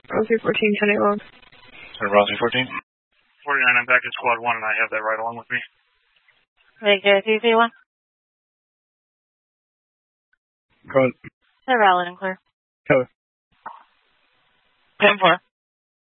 Rosy 14, 10 log. Rosy 14. 49, I'm back at squad 1 and I have that right along with me. Victor, CC1. Go ahead. They're valid and clear. Cover. 10-4.